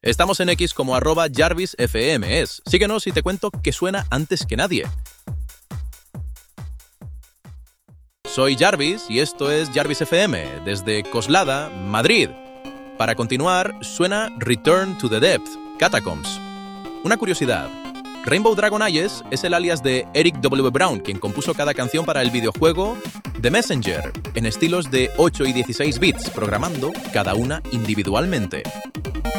Estamos en X como @JarvisFM. Síguenos y te cuento que suena antes que nadie. Soy Jarvis y esto es Jarvis FM, desde Coslada, Madrid. Para continuar, suena Return to the Depth, Catacombs. Una curiosidad, Rainbow Dragon Eyes es el alias de Eric W. Brown, quien compuso cada canción para el videojuego The Messenger, en estilos de 8 y 16 bits, programando cada una individualmente.